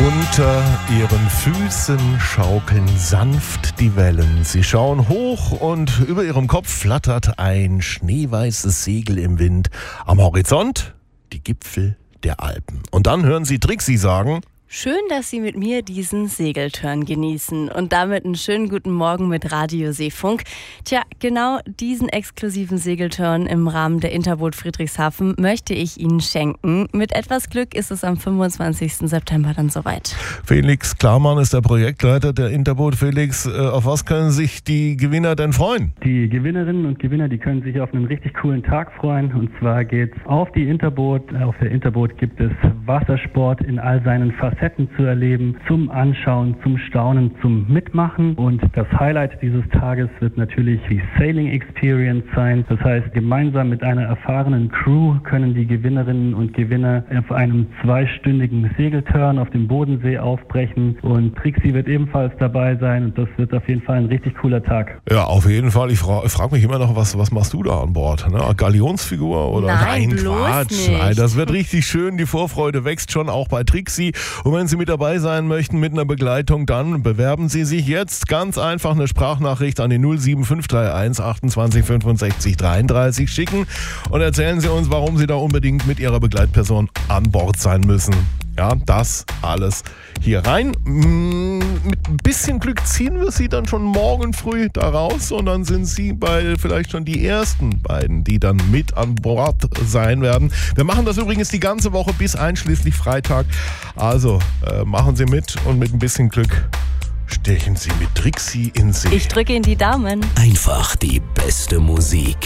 Unter ihren Füßen schaukeln sanft die Wellen. Sie schauen hoch und über ihrem Kopf flattert ein schneeweißes Segel im Wind. Am Horizont die Gipfel der Alpen. Und dann hören sie Trixi sagen: Schön, dass Sie mit mir diesen Segeltörn genießen und damit einen schönen guten Morgen mit Radio Seefunk. Tja, genau diesen exklusiven Segeltörn im Rahmen der Interboot Friedrichshafen möchte ich Ihnen schenken. Mit etwas Glück ist es am 25. September dann soweit. Felix Klarmann ist der Projektleiter der Interboot. Felix, auf was können sich die Gewinner denn freuen? Die Gewinnerinnen und Gewinner, die können sich auf einen richtig coolen Tag freuen. Und zwar geht's auf die Interboot. Auf der Interboot gibt es Wassersport in all seinen Facetten zu erleben, zum Anschauen, zum Staunen, zum Mitmachen. Und das Highlight dieses Tages wird natürlich die Sailing Experience sein. Das heißt, gemeinsam mit einer erfahrenen Crew können die Gewinnerinnen und Gewinner auf einem 2-stündigen Segeltörn auf dem Bodensee aufbrechen. Und Trixi wird ebenfalls dabei sein. Und das wird auf jeden Fall ein richtig cooler Tag. Ja, auf jeden Fall. Ich frage mich immer noch, was machst du da an Bord? Ne? Galionsfigur? Oder? Nein, bloß Quatsch. nicht. Nein, das wird richtig schön. Die Vorfreude wächst schon auch bei Trixi. Und wenn Sie mit dabei sein möchten mit einer Begleitung, dann bewerben Sie sich jetzt. Ganz einfach eine Sprachnachricht an die 07531 28 65 33 schicken und erzählen Sie uns, warum Sie da unbedingt mit Ihrer Begleitperson an Bord sein müssen. Ja, das alles hier rein. Mit ein bisschen Glück ziehen wir Sie dann schon morgen früh da raus und dann sind Sie vielleicht schon die ersten beiden, die dann mit an Bord sein werden. Wir machen das übrigens die ganze Woche bis einschließlich Freitag. Also machen Sie mit und mit ein bisschen Glück stechen Sie mit Trixi in See. Ich drücke Ihnen die Daumen. Einfach die beste Musik.